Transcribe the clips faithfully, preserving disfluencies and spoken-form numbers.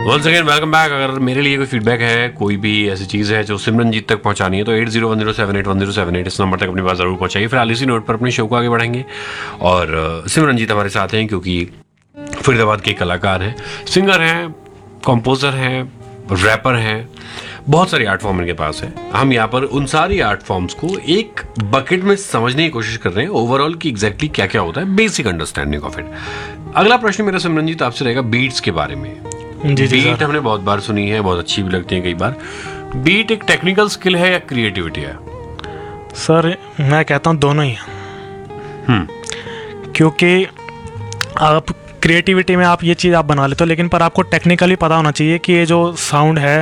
Once again welcome back. अगर मेरे लिए कोई फीडबैक है, कोई भी ऐसी चीज़ है जो सिमरनजीत तक पहुंचानी है, तो eight zero one zero seven eight one zero seven eight इस नंबर तक अपनी बात ज़रूर पहुंचाइए। फिर इसी नोट पर अपने शो को आगे बढ़ाएंगे। और सिमरनजीत हमारे साथ हैं क्योंकि फरीदाबाद के कलाकार हैं, सिंगर हैं, कंपोजर हैं, रैपर हैं, बहुत सारी आर्ट फॉर्म इनके पास है। हम यहाँ पर उन सारी आर्ट फॉर्म्स को एक बकेट में समझने की कोशिश कर रहे हैं, ओवरऑल की एग्जैक्टली क्या क्या होता है, बेसिक अंडरस्टैंडिंग ऑफ इट। अगला प्रश्न मेरा सिमरनजीत आपसे रहेगा बीट्स के बारे में। जी जी बीट हमने बहुत बार सुनी है, बहुत अच्छी भी लगती है कई बार। बीट एक टेक्निकल स्किल है या क्रिएटिविटी है? सर मैं कहता हूँ दोनों ही हैं। हम्म क्योंकि आप क्रिएटिविटी में आप ये चीज़ आप बना लेते हो, लेकिन पर आपको टेक्निकली पता होना चाहिए कि ये जो साउंड है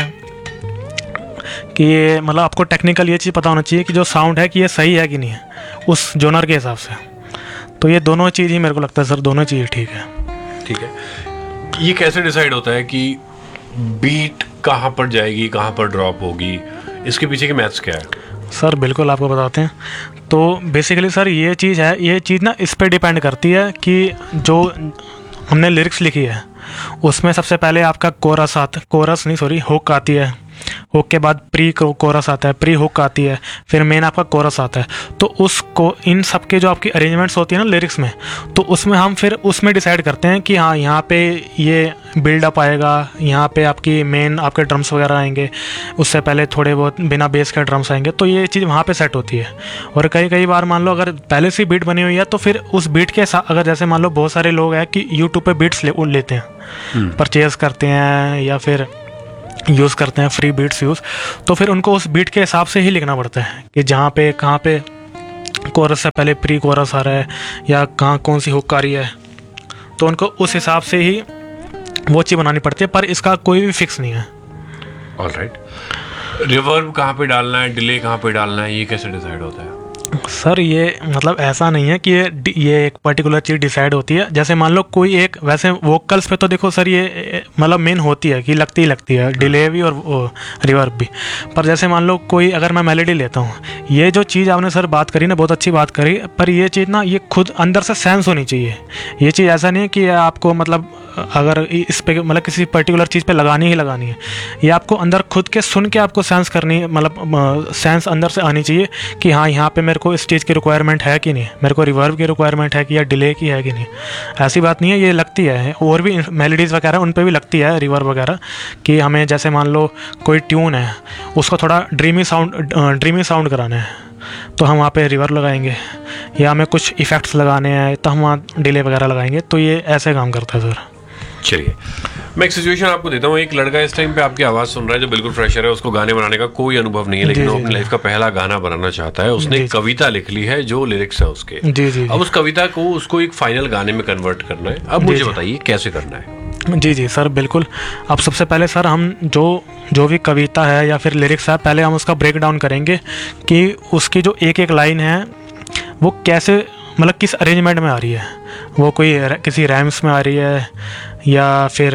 कि ये मतलब आपको टेक्निकल ये चीज़ पता होना चाहिए कि जो साउंड है कि ये सही है कि नहीं है उस जोनर के हिसाब से। तो ये दोनों चीज़ ही मेरे को लगता है सर, दोनों चीज़ ठीक है। ठीक है, ये कैसे डिसाइड होता है कि बीट कहाँ पर जाएगी, कहाँ पर ड्रॉप होगी? इसके पीछे के मैथ्स क्या है? सर बिल्कुल आपको बताते हैं। तो बेसिकली सर ये चीज़ है, ये चीज़ ना इस पे डिपेंड करती है कि जो हमने लिरिक्स लिखी है उसमें सबसे पहले आपका कोरस आता कोरस नहीं सॉरी हुक आती है, हुक के बाद प्री कोरस आता है, प्री हुक आती है, फिर मेन आपका कोरस आता है। तो उसको इन सब के जो आपकी अरेंजमेंट्स होती है ना लिरिक्स में, तो उसमें हम फिर उसमें डिसाइड करते हैं कि हाँ यहाँ पे ये बिल्डअप आएगा, यहाँ पे आपकी मेन आपके ड्रम्स वगैरह आएंगे, उससे पहले थोड़े बहुत बिना बेस के ड्रम्स आएंगे। तो ये चीज़ वहाँ पे सेट होती है। और कई कई बार मान लो अगर पहले से बीट बनी हुई है तो फिर उस बीट के साथ अगर जैसे मान लो बहुत सारे लोग हैं कि यूट्यूब पे बीट्स ले लेते हैं, परचेज़ करते हैं या फिर यूज़ करते हैं फ्री बीट्स यूज़, तो फिर उनको उस बीट के हिसाब से ही लिखना पड़ता है कि जहाँ पे कहाँ पे कोरस से पहले प्री कोरस आ रहा है या कहाँ कौन सी हुक आ रही है, तो उनको उस हिसाब से ही वो चीज़ बनानी पड़ती है। पर इसका कोई भी फिक्स नहीं है। ऑलराइट, रिवर्ब कहाँ पे डालना है, डिले कहाँ पे डालना है, ये कैसे डिसाइड होता है? सर ये मतलब ऐसा नहीं है कि ये ये एक पर्टिकुलर चीज़ डिसाइड होती है। जैसे मान लो कोई एक वैसे वोकल्स पे तो देखो सर ये मतलब मेन होती है कि लगती ही लगती है, डिले भी और रिवर्ब भी। पर जैसे मान लो कोई अगर मैं मेलोडी लेता हूँ, ये जो चीज़ आपने सर बात करी ना, बहुत अच्छी बात करी, पर ये चीज़ ना ये खुद अंदर से सेंस होनी चाहिए। ये चीज़ ऐसा नहीं है कि आपको मतलब अगर इस पे मतलब किसी पर्टिकुलर चीज़ पे लगानी ही लगानी है, ये आपको अंदर खुद के सुन के आपको सेंस करनी, मतलब सेंस अंदर से आनी चाहिए कि हाँ यहाँ पे मेरे को इस चीज़ की रिक्वायरमेंट है कि नहीं, मेरे को रिवर्ब की रिक्वायरमेंट है कि या डिले की है कि नहीं। ऐसी बात नहीं है, ये लगती है। और भी मेलोडीज़ वगैरह उन पे भी लगती है रिवर्ब वगैरह कि हमें जैसे मान लो कोई ट्यून है उसको थोड़ा ड्रीमी साउंड ड्रीमी साउंड कराना है तो हम वहाँ पे रिवर्ब लगाएंगे, या हमें कुछ इफ़ेक्ट्स लगाने हैं तो हम वहाँ डिले वगैरह लगाएंगे। तो ये ऐसे काम करता है सर। चलिए मैं एक सिचुएशन आपको देता हूँ। एक लड़का इस टाइम पे आपकी आवाज़ सुन रहा है जो बिल्कुल फ्रेशर है, उसको गाने बनाने का कोई अनुभव नहीं है, लेकिन वो अपनी लाइफ का पहला गाना बनाना चाहता है। उसने एक कविता लिख ली है जो लिरिक्स है उसके। जी जी अब उस कविता को उसको एक फाइनल गाने में कन्वर्ट करना है। अब मुझे बताइए कैसे करना है? जी जी सर बिल्कुल। अब सबसे पहले सर हम जो जो भी कविता है या फिर लिरिक्स है, पहले हम उसका ब्रेक डाउन करेंगे कि उसकी जो एक एक लाइन है वो कैसे मतलब किस अरेंजमेंट में आ रही है, वो कोई किसी रैम्स में आ रही है या फिर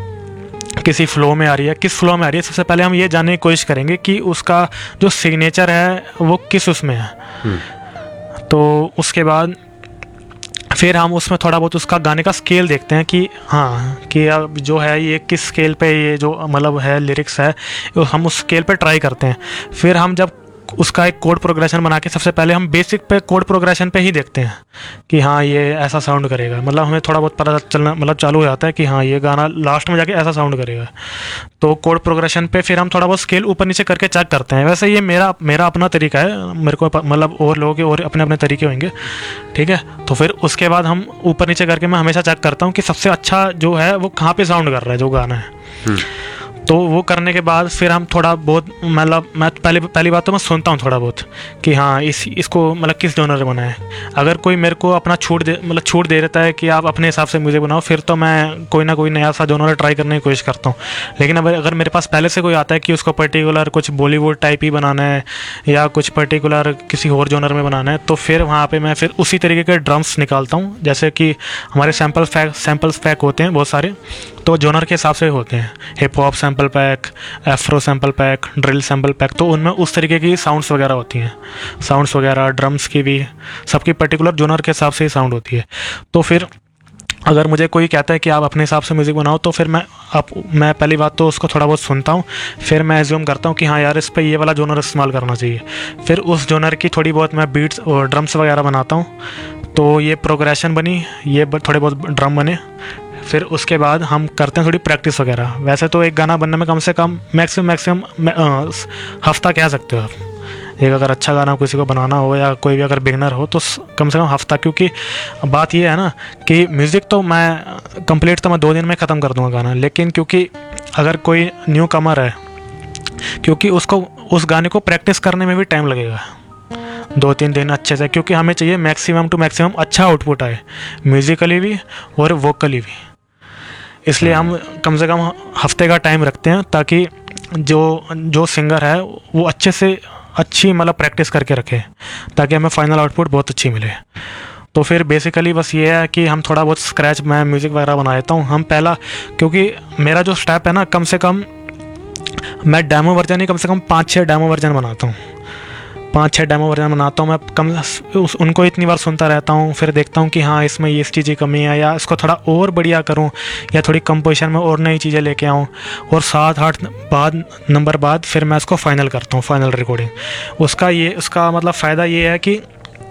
किसी फ्लो में आ रही है, किस फ्लो में आ रही है। सबसे पहले हम ये जानने की कोशिश करेंगे कि उसका जो सिग्नेचर है वो किस उसमें है। तो उसके बाद फिर हम उसमें थोड़ा बहुत उसका गाने का स्केल देखते हैं कि हाँ कि अब जो है ये किस स्केल पे ये जो मतलब है लिरिक्स है, हम उस स्केल पे ट्राई करते हैं। फिर हम जब उसका एक कोड प्रोग्रेशन बना के सबसे पहले हम बेसिक पे कोड प्रोग्रेशन पे ही देखते हैं कि हाँ ये ऐसा साउंड करेगा, मतलब हमें थोड़ा बहुत पता चलना मतलब चालू हो जाता है कि हाँ ये गाना लास्ट में जाके ऐसा साउंड करेगा। तो कोड प्रोग्रेशन पे फिर हम थोड़ा बहुत स्केल ऊपर नीचे करके चेक करते हैं। वैसे ये मेरा मेरा अपना तरीका है, मेरे को मतलब और लोगों के और अपने अपने तरीके होंगे, ठीक है। तो फिर उसके बाद हम ऊपर नीचे करके मैं हमेशा चेक करता हूँ कि सबसे अच्छा जो है वो कहाँ पर साउंड कर रहा है जो गाना है। तो वो करने के बाद फिर हम थोड़ा बहुत मतलब मैं पहले पहली बात तो मैं सुनता हूँ थोड़ा बहुत कि हाँ इस इसको मतलब किस जॉनर में बनाए। अगर कोई मेरे को अपना छूट दे मतलब छूट दे देता है कि आप अपने हिसाब से म्यूज़िक बनाओ, फिर तो मैं कोई ना कोई नया सा जॉनर ट्राई करने की कोशिश करता हूँ। लेकिन अब अगर मेरे पास पहले से कोई आता है कि उसको पर्टिकुलर कुछ बॉलीवुड टाइप ही बनाना है या कुछ पर्टिकुलर किसी और जॉनर में बनाना है, तो फिर वहाँ पर मैं फिर उसी तरीके के ड्रम्स निकालता हूँ। जैसे कि हमारे सैम्पल पैक सैम्पल्स पैक होते हैं बहुत सारे, तो जॉनर के हिसाब से होते हैं, hip hop sample pack, Afro sample pack, drill sample pack. तो उनमें उस तरीके की साउंड्स वगैरह होती हैं, साउंड्स वगैरह ड्रम्स की भी सबकी पर्टिकुलर जॉनर के हिसाब से ही साउंड होती है। तो फिर अगर मुझे कोई कहता है कि आप अपने हिसाब से म्यूज़िक बनाओ, तो फिर मैं आप मैं पहली बात तो उसको थोड़ा बहुत सुनता हूँ, फिर मैं एज्यूम करता हूँ कि हाँ यार, इस पे ये वाला जोनर इस्तेमाल करना चाहिए। फिर उस जोनर की थोड़ी बहुत मैं बीट्स और ड्रम्स वगैरह बनाता हूँ, तो ये प्रोग्रेशन बनी, ये थोड़े बहुत ड्रम बने। फिर उसके बाद हम करते हैं थोड़ी प्रैक्टिस वगैरह। वैसे तो एक गाना बनने में कम से कम मैक्सिमम मैक्सिमम हफ्ता कह सकते हो आप। एक अगर अच्छा गाना किसी को बनाना हो या कोई भी अगर बिगनर हो तो कम से कम हफ्ता, क्योंकि बात ये है ना कि म्यूज़िक तो मैं कंप्लीट तो मैं दो दिन में ख़त्म कर दूंगा गाना, लेकिन क्योंकि अगर कोई न्यू कमर है, क्योंकि उसको उस गाने को प्रैक्टिस करने में भी टाइम लगेगा, दो तीन दिन अच्छे से, क्योंकि हमें चाहिए मैक्सिमम टू मैक्सिमम अच्छा आउटपुट आए, म्यूज़िकली भी और वोकली भी। इसलिए हम कम से कम हफ्ते का टाइम रखते हैं, ताकि जो जो सिंगर है वो अच्छे से अच्छी मतलब प्रैक्टिस करके रखे, ताकि हमें फाइनल आउटपुट बहुत अच्छी मिले। तो फिर बेसिकली बस ये है कि हम थोड़ा बहुत स्क्रैच मैं म्यूज़िक वगैरह बना देता हूँ। हम पहला, क्योंकि मेरा जो स्टेप है ना, कम से कम मैं डेमो वर्जन ही कम से कम पाँच छः डेमो वर्जन बनाता हूँ, पाँच छः डेमो वर्जन बनाता हूँ मैं। कम उस उनको इतनी बार सुनता रहता हूँ, फिर देखता हूँ कि हाँ इसमें ये इस चीज़ की कमी है, या इसको थोड़ा और बढ़िया करूँ, या थोड़ी कंपोजिशन में और नई चीज़ें लेके आऊँ, और सात आठ बाद नंबर बाद फिर मैं इसको फाइनल करता हूँ, फाइनल रिकॉर्डिंग। उसका ये उसका मतलब फ़ायदा ये है कि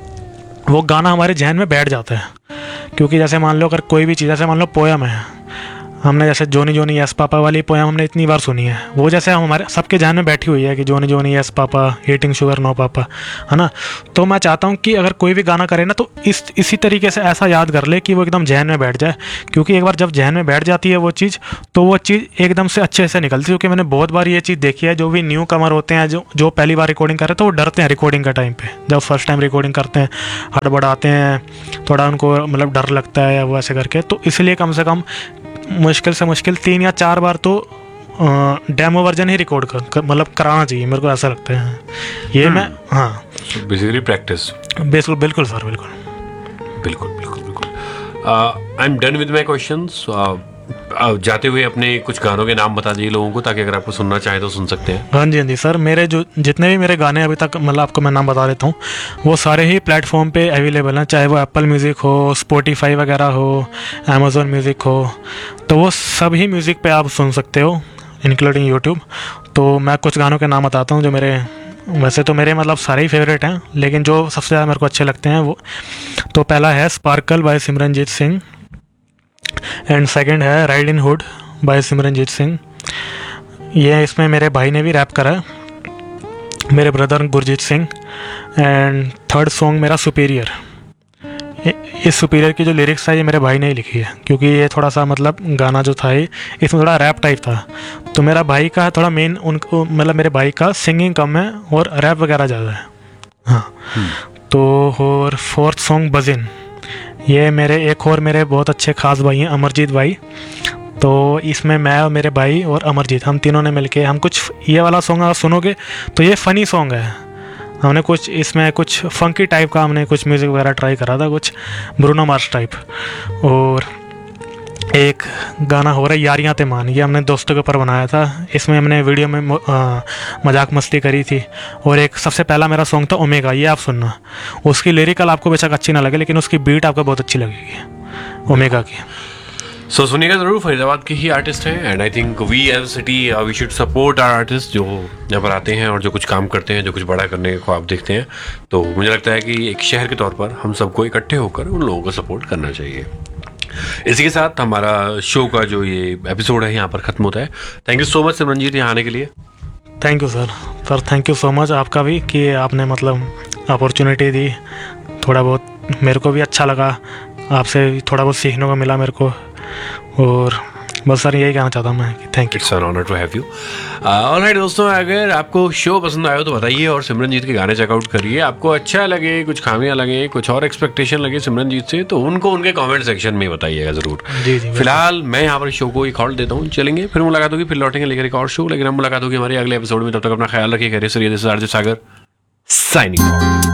वो गाना हमारे जहन में बैठ जाता है। क्योंकि जैसे मान लो अगर कोई भी चीज़, जैसे मान लो पोयम है, हमने जैसे जोनी जोनी यस पापा वाली पोयम हमने इतनी बार सुनी है, वो जैसे हमारे सबके ध्यान में बैठी हुई है कि जोनी Johnny yes papa, eating sugar no पापा, है ना। तो मैं चाहता हूँ कि अगर कोई भी गाना करे ना, तो इस इसी तरीके से ऐसा याद कर ले कि वो एकदम जहन में बैठ जाए। क्योंकि एक बार जब जहन में बैठ जाती है वो चीज़, तो वो चीज़ एकदम से अच्छे से निकलती है। क्योंकि मैंने बहुत बार ये चीज़ देखी है, जो भी न्यू कमर होते हैं, जो जो पहली बार रिकॉर्डिंग कर रहे हैं, तो वो डरते हैं रिकॉर्डिंग का टाइम पर। जब फर्स्ट टाइम रिकॉर्डिंग करते हैं, हड़बड़ाते हैं, थोड़ा उनको मतलब डर लगता है, वो ऐसे करके। तो इसलिए कम से कम मुश्किल से मुश्किल तीन या चार बार तो डेमो वर्जन ही रिकॉर्ड कर मतलब कराना चाहिए, मेरे को ऐसा लगता है ये। मैं हाँ बेसिकली प्रैक्टिस। बिल्कुल बिल्कुल सर, बिल्कुल बिल्कुल बिल्कुल बिल्कुल। I am done with my questions. जाते हुए अपने कुछ गानों के नाम बता दीजिए लोगों को, ताकि अगर आपको सुनना चाहे तो सुन सकते हैं। हाँ जी हाँ जी सर, मेरे जो जितने भी मेरे गाने अभी तक मतलब आपको मैं नाम बता देता हूँ, वो सारे ही प्लेटफॉर्म पे अवेलेबल हैं। चाहे वो एप्पल म्यूज़िक हो, स्पॉटिफाई वगैरह हो, अमेज़ॉन म्यूज़िक हो, तो वो सब ही म्यूज़िक पे आप सुन सकते हो, इंक्लूडिंग यूट्यूब। तो मैं कुछ गानों के नाम बताता हूँ जो मेरे, वैसे तो मेरे मतलब सारे ही फेवरेट हैं, लेकिन जो सबसे ज़्यादा मेरे को अच्छे लगते हैं वो, तो पहला है sparkle bye Simranjeet Singh, and second है ride in hood bye Simranjeet Singh. ये इसमें मेरे भाई ने भी रैप करा है, मेरे brother Gurjeet Singh. And third song मेरा सुपीरियर। इस सुपीरियर की जो लिरिक्स है ये मेरे भाई ने ही लिखी है, क्योंकि ये थोड़ा सा मतलब गाना जो था ये इसमें थोड़ा रैप टाइप था। तो मेरा भाई का थोड़ा मेन उनको मतलब मेरे भाई का सिंगिंग कम है और रैप वगैरह ज़्यादा है। हाँ तो और फोर्थ सॉन्ग बजिन, ये मेरे एक और मेरे बहुत अच्छे ख़ास भाई हैं, अमरजीत भाई। तो इसमें मैं और मेरे भाई और अमरजीत, हम तीनों ने मिलके हम कुछ ये वाला सॉन्ग अगर सुनोगे तो ये फ़नी सॉन्ग है। हमने कुछ इसमें कुछ फंकी टाइप का हमने कुछ म्यूज़िक वगैरह ट्राई करा था, कुछ ब्रूनो मार्स टाइप। और एक गाना हो रहा है यारियां ते मान, ये हमने दोस्तों के ऊपर बनाया था। इसमें हमने वीडियो में आ, मजाक मस्ती करी थी। और एक सबसे पहला मेरा सॉन्ग था ओमेगा, ये आप सुनना। उसकी लिरिकल आपको बेशक अच्छी ना लगे, लेकिन उसकी बीट आपको बहुत अच्छी लगेगी ओमेगा की। सो so, सुनिएगा ज़रूर, फरीदाबाद के ही आर्टिस्ट हैं, and I think we as city we should support are artist जो यहाँ पर आते हैं और जो कुछ काम करते हैं, जो कुछ बड़ा करने के ख्वाब देखते हैं। तो मुझे लगता है कि एक शहर के तौर पर हम सबको इकट्ठे होकर उन लोगों को सपोर्ट करना चाहिए। इसी के साथ हमारा शो का जो ये एपिसोड है यहाँ पर ख़त्म होता है। Thank you so much Simranjeet यहाँ आने के लिए। Thank you sir sir thank you so much आपका भी कि आपने मतलब अपॉर्चुनिटी दी। थोड़ा बहुत मेरे को भी अच्छा लगा, आपसे थोड़ा बहुत सीखने को मिला मेरे को। और बस सर यही कहना चाहता हूँ मैं कि thank you. It's an honour to have you. Alright दोस्तों, अगर आपको शो पसंद आया तो बताइए और सिमरनजीत के गाने चेकआउट करिए। आपको अच्छा लगे, कुछ खामियां लगे, कुछ और एक्सपेक्टेशन लगे सिमरनजीत से, तो उनको उनके कमेंट सेक्शन में बताइएगा ज़रूर। जी जी। फिलहाल मैं यहाँ पर शो को एक हॉल्ट देता हूँ, चलेंगे फिर मुलाकात होगी, फिर लौटेंगे लेकर एक और शो। लेकिन हम मुलाकात होगी हमारे अगले एपिसोड में। तब तक अपना ख्याल रखिए। खैरियत से रहिए। This is RJ Sagar signing off.